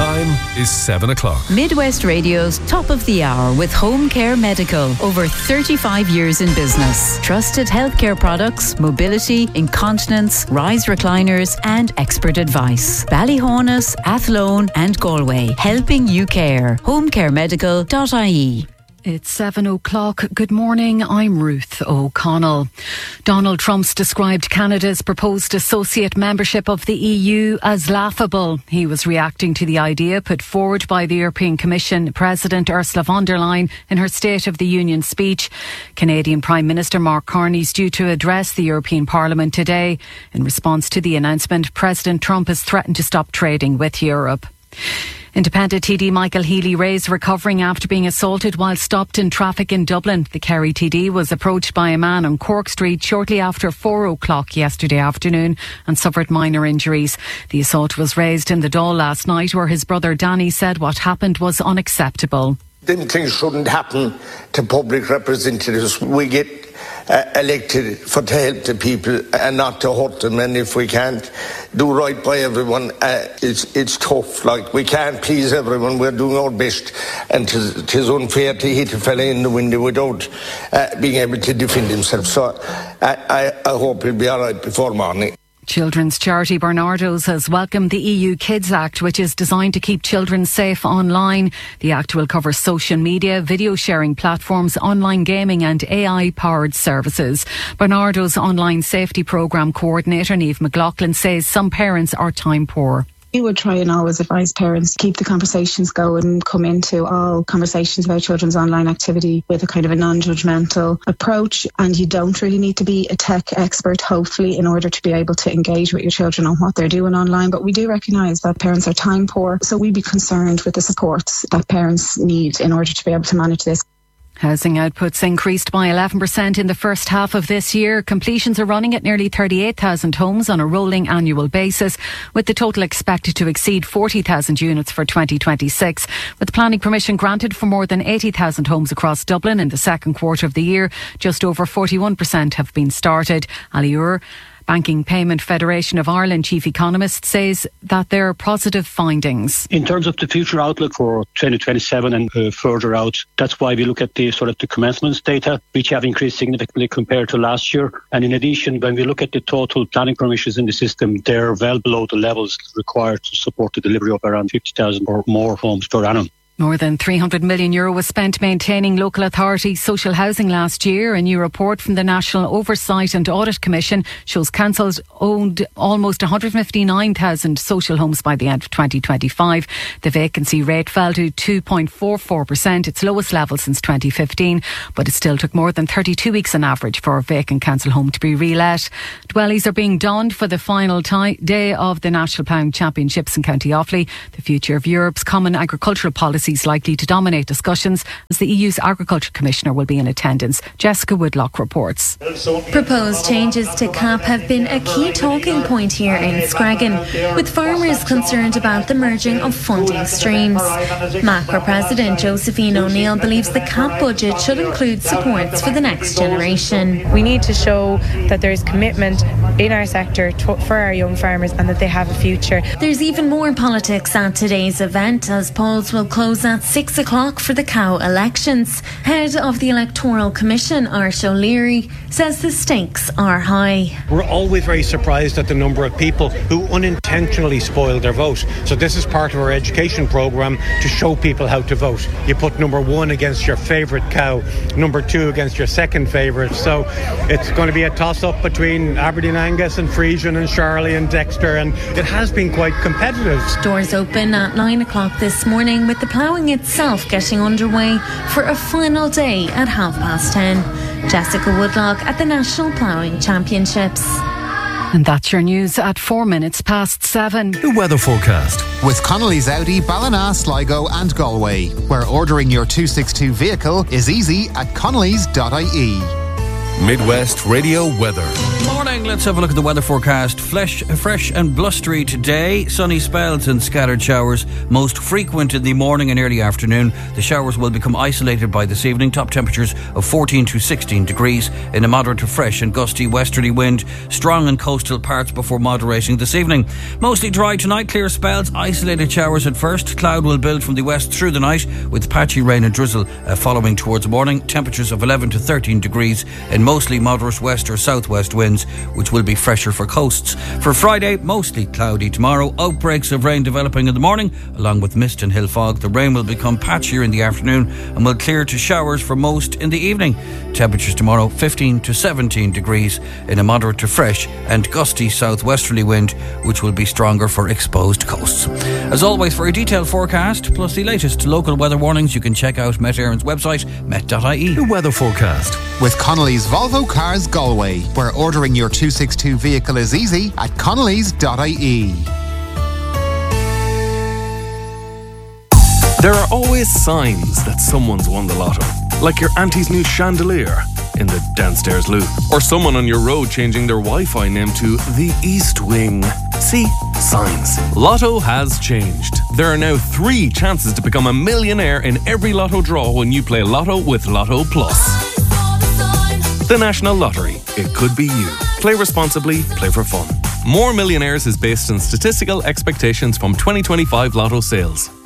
time is 7 o'clock. Midwest Radio's Top of the Hour with Home Care Medical. Over 35 years in business. Trusted healthcare products, mobility, incontinence, rise recliners and expert advice. Ballyhonus, Athlone and Galway. Helping you care. homecaremedical.ie. It's 7 o'clock. Good morning. I'm Ruth O'Connell. Donald Trump's described Canada's proposed associate membership of the EU as laughable. He was reacting to the idea put forward by the European Commission President Ursula von der Leyen in her State of the Union speech. Canadian Prime Minister Mark Carney is due to address the European Parliament today. In response to the announcement, President Trump has threatened to stop trading with Europe. Independent TD Michael Healy-Rae is recovering after being assaulted while stopped in traffic in Dublin. The Kerry TD was approached by a man on Cork Street shortly after 4 o'clock yesterday afternoon and suffered minor injuries. The assault was raised in the Dáil last night, where his brother Danny said what happened was unacceptable. Them things shouldn't happen to public representatives. We get elected to help the people and not to hurt them, and if we can't do right by everyone, it's tough. Like, we can't please everyone. We're doing our best, and tis unfair to hit a fella in the window without being able to defend himself. So I hope he'll be all right before morning. Children's charity Barnardo's has welcomed the EU Kids Act, which is designed to keep children safe online. The Act will cover social media, video sharing platforms, online gaming and AI-powered services. Barnardo's online safety programme coordinator, Niamh McLaughlin, says some parents are time poor. We would try and always advise parents to keep the conversations going and come into all conversations about children's online activity with a kind of a non-judgmental approach. And you don't really need to be a tech expert, hopefully, in order to be able to engage with your children on what they're doing online. But we do recognise that parents are time poor, so we'd be concerned with the supports that parents need in order to be able to manage this. Housing outputs increased by 11% in the first half of this year. Completions are running at nearly 38,000 homes on a rolling annual basis, with the total expected to exceed 40,000 units for 2026. With planning permission granted for more than 80,000 homes across Dublin in the second quarter of the year, just over 41% have been started. Ali Ur, Banking Payment Federation of Ireland chief economist, says that there are positive findings. In terms of the future outlook for 2027 and further out, that's why we look at the commencements data, which have increased significantly compared to last year. And in addition, when we look at the total planning permissions in the system, they're well below the levels required to support the delivery of around 50,000 or more homes per annum. More than €300 million was spent maintaining local authority social housing last year. A new report from the National Oversight and Audit Commission shows councils owned almost 159,000 social homes by the end of 2025. The vacancy rate fell to 2.44%, its lowest level since 2015, but it still took more than 32 weeks on average for a vacant council home to be relet. Dwellies are being donned for the final day of the National Ploughing Championships in County Offaly. The future of Europe's common agricultural policy is likely to dominate discussions, as the EU's Agriculture Commissioner will be in attendance. Jessica Woodlock reports. Proposed changes to CAP have been a key talking point here in Screggan, with farmers concerned about the merging of funding streams. MACRA President Josephine O'Neill believes the CAP budget should include supports for the next generation. We need to show that there is commitment in our sector for our young farmers and that they have a future. There's even more politics at today's event, as polls will close at 6 o'clock for the Cow elections. Head of the Electoral Commission, Art O'Leary, says the stakes are high. We're always very surprised at the number of people who unintentionally spoil their vote. So this is part of our education programme to show people how to vote. You put number 1 against your favourite cow, number 2 against your second favourite. So it's going to be a toss-up between Aberdeen Angus and Frisian and Charlie and Dexter, and it has been quite competitive. Doors open at 9 o'clock this morning, with the ploughing itself getting underway for a final day at 10:30. Jessica Woodlock at the National Ploughing Championships. And that's your news at 4 minutes past 7. The weather forecast with Connolly's Audi, Ballina, Sligo and Galway, where ordering your 262 vehicle is easy at connellys.ie. Midwest Radio weather. Morning. morning. Let's have a look at the weather forecast. Fresh and blustery today. Sunny spells and scattered showers, most frequent in the morning and early afternoon. The showers will become isolated by this evening. Top temperatures of 14 to 16 degrees in a moderate to fresh and gusty westerly wind, strong in coastal parts before moderating this evening. Mostly dry tonight, clear spells, isolated showers at first. Cloud will build from the west through the night with patchy rain and drizzle following towards morning. Temperatures of 11 to 13 degrees in mostly moderate west or southwest winds, which will be fresher for coasts. For Friday, mostly cloudy tomorrow. Outbreaks of rain developing in the morning, along with mist and hill fog. The rain will become patchier in the afternoon and will clear to showers for most in the evening. Temperatures tomorrow 15 to 17 degrees in a moderate to fresh and gusty southwesterly wind, which will be stronger for exposed coasts. As always, for a detailed forecast plus the latest local weather warnings, you can check out Met Éireann's website, met.ie. The weather forecast with Connolly's Volvo Cars Galway, where ordering your 262 vehicle is easy at connellys.ie. There are always signs that someone's won the lotto, like your auntie's new chandelier in the downstairs loo, or someone on your road changing their Wi-Fi name to the East Wing. See? Signs. Lotto has changed. There are now 3 chances to become a millionaire in every lotto draw when you play Lotto with Lotto Plus. The National Lottery. It could be you. Play responsibly, play for fun. More Millionaires is based on statistical expectations from 2025 Lotto sales.